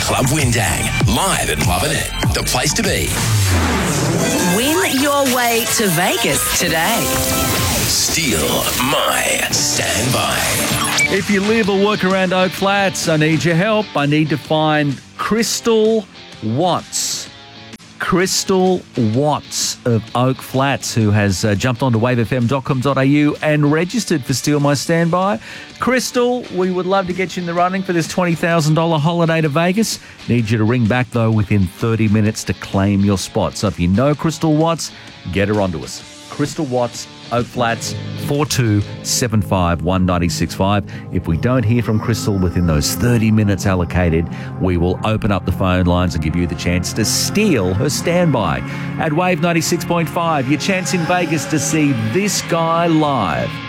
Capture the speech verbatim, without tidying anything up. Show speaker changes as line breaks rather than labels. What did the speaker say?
Club Windang, live at Lovin' It, the place to be.
Win your way to Vegas today.
Steal my standby.
If you live or work around Oak Flats, I need your help. I need to find Crystal Watts. Crystal Watts of Oak Flats, who has uh, jumped onto wave f m dot com dot a u and registered for Steal My Standby. Crystal, we would love to get you in the running for this twenty thousand dollars holiday to Vegas. Need you to ring back, though, within thirty minutes to claim your spot. So if you know Crystal Watts, get her onto us. Crystal Watts, Oak Flats, four two seven five, one nine six five. If we don't hear from Crystal within those thirty minutes allocated, we will open up the phone lines and give you the chance to steal her standby. At Wave ninety-six point five, your chance in Vegas to see this guy live.